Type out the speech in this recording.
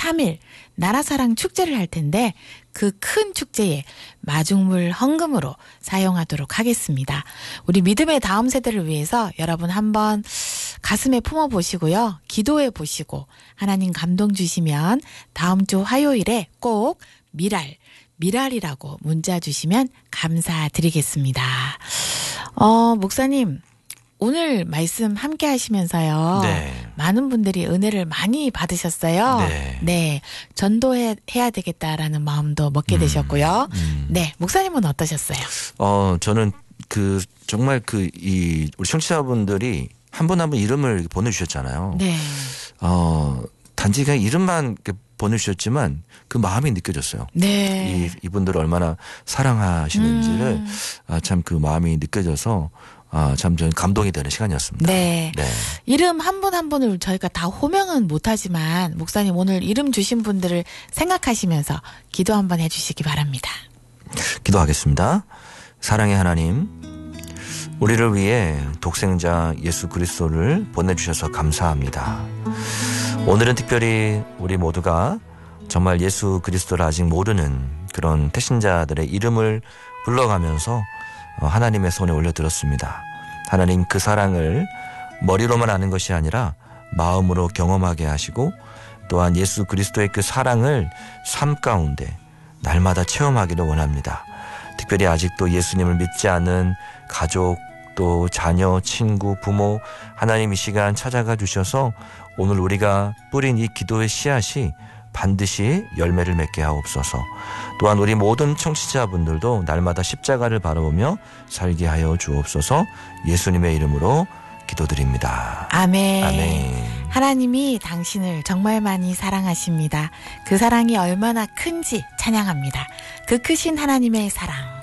3일 나라사랑 축제를 할 텐데 그 큰 축제에 마중물 헌금으로 사용하도록 하겠습니다. 우리 믿음의 다음 세대를 위해서 여러분 한번 가슴에 품어보시고요. 기도해 보시고 하나님 감동 주시면 다음 주 화요일에 꼭 미랄이라고 문자 주시면 감사드리겠습니다. 목사님 오늘 말씀 함께 하시면서요. 네. 많은 분들이 은혜를 많이 받으셨어요. 네. 네. 전도해야 되겠다라는 마음도 먹게 되셨고요. 네. 목사님은 어떠셨어요? 저는 정말 우리 청취자분들이 한 분 한 분 이름을 보내주셨잖아요. 네. 단지 그냥 이름만 보내주셨지만 그 마음이 느껴졌어요. 네. 이분들을 얼마나 사랑하시는지를 참 그 마음이 느껴져서 참 저는 감동이 되는 시간이었습니다. 네. 네. 이름 한 분 한 분을 저희가 다 호명은 못하지만 목사님 오늘 이름 주신 분들을 생각하시면서 기도 한번 해주시기 바랍니다. 기도하겠습니다. 사랑의 하나님, 우리를 위해 독생자 예수 그리스도를 보내주셔서 감사합니다. 오늘은 특별히 우리 모두가 정말 예수 그리스도를 아직 모르는 그런 태신자들의 이름을 불러가면서 하나님의 손에 올려드렸습니다. 하나님 그 사랑을 머리로만 아는 것이 아니라 마음으로 경험하게 하시고 또한 예수 그리스도의 그 사랑을 삶 가운데 날마다 체험하기를 원합니다. 특별히 아직도 예수님을 믿지 않는 가족 또 자녀, 친구, 부모 하나님 이 시간 찾아가 주셔서 오늘 우리가 뿌린 이 기도의 씨앗이 반드시 열매를 맺게 하옵소서. 또한 우리 모든 청취자분들도 날마다 십자가를 바라보며 살게 하여 주옵소서. 예수님의 이름으로 기도드립니다. 아멘. 아멘. 하나님이 당신을 정말 많이 사랑하십니다. 그 사랑이 얼마나 큰지 찬양합니다. 그 크신 하나님의 사랑.